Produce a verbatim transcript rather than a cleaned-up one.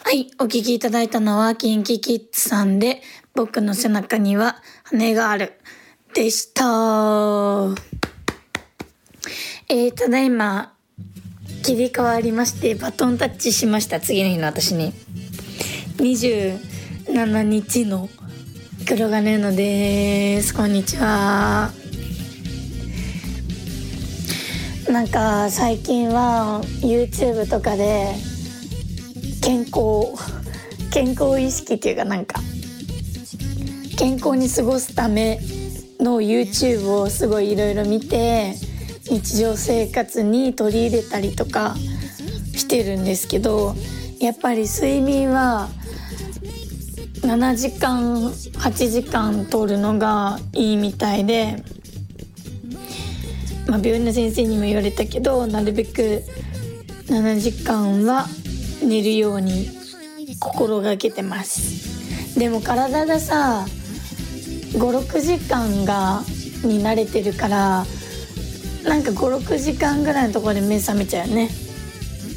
はい、お聞きいただいたのはキンキキッズさんで僕の背中には羽があるでした。えー、ただいま切り替わりましてバトンタッチしました。次の日の私ににじゅうしちにちの黒金のです。こんにちは。なんか最近は YouTube とかで健康健康意識っていうかなんか健康に過ごすための YouTube をすごいいろいろ見て日常生活に取り入れたりとかしてるんですけど、やっぱり睡眠はななじかんはちじかん取るのがいいみたいで、まあ、病院の先生にも言われたけどなるべくななじかんは寝るように心がけてます。でも体がさごろくじかんがに慣れてるからなんかごろくじかんぐらいのところで目覚めちゃうよね。